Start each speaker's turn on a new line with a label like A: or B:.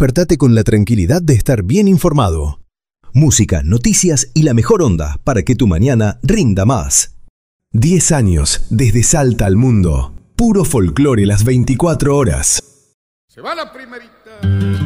A: despertate con la tranquilidad de estar bien informado. Música, noticias y la mejor onda para que tu mañana rinda más. 10 años desde Salta al mundo. Puro folclore las 24 horas.
B: Se va la primerita.